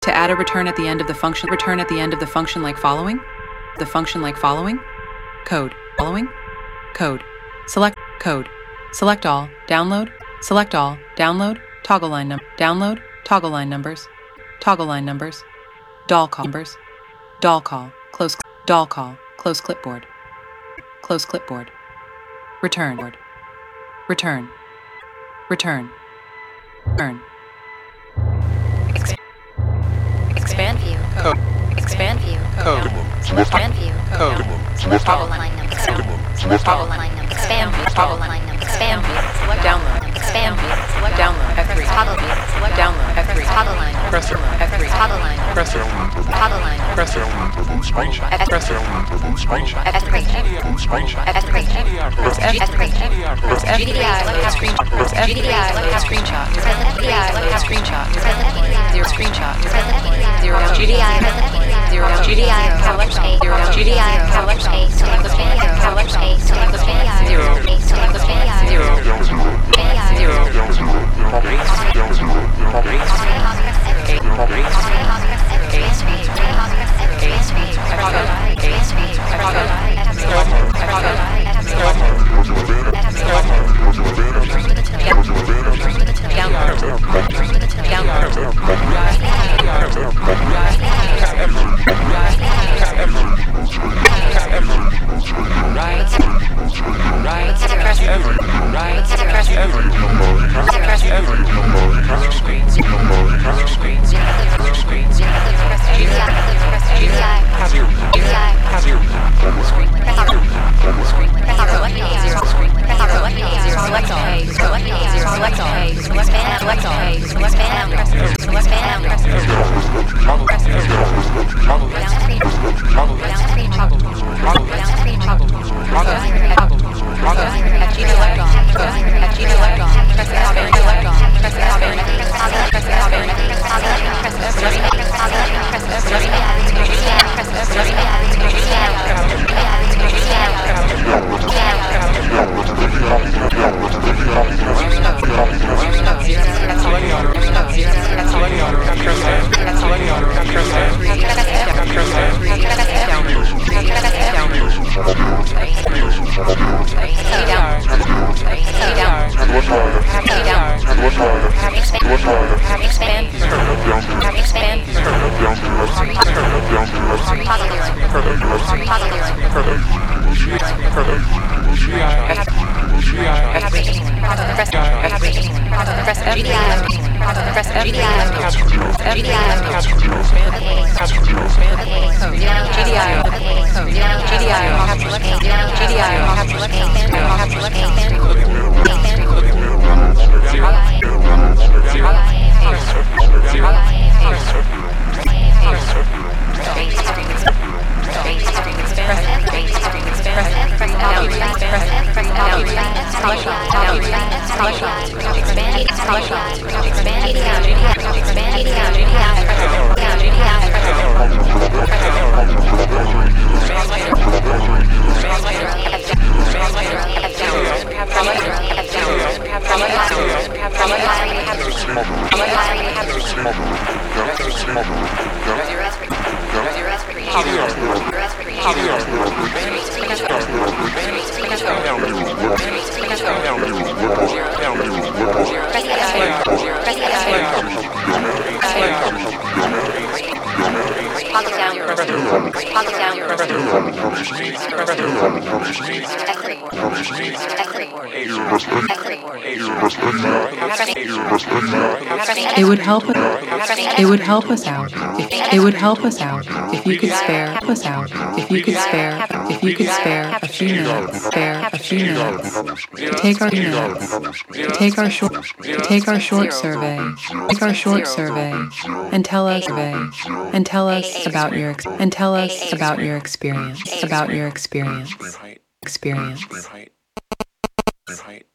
To add a return at the end of the function, return at the end of the function like following. The function like following. Code. Following. Code. Select. Code. Select all. Download. Select all. Download. Toggle line number. Download. Toggle line numbers. Toggle line numbers. Doll call numbers. Doll call. Close. Doll call. Close clipboard. Close clipboard. Return. Return. Return. Return. Expand view. Code. Expand view. Code. Expand view. Code. Select toggle line number. Select toggle line number. Expand view. Toggle line number. Expand view. Select Download. Expand view. Select download. F3. Toggle view. Select Download. F3. Toggle line. Press it. F3. Toggle line. Press it. Toggle line. Press it. Screenshot. Press it. Screenshot. F3. Screenshot. F3. Press F. F3. Press F. GDI. Press screenshot. Press F. GDI. Screenshot. GDI. Screenshot. GDI. Zero screenshot. Zero GDI. Zero GDI. Select A. Zero GDI. Select A. Select the pan. Select A. Select the pan. Zero. Select the pan. Zero. It would help us out. It would help us out if you could spare us out. If you could spare a few minutes. Spare a few minutes. Take our minutes. Take our short survey. Take our short survey and tell us about your experience.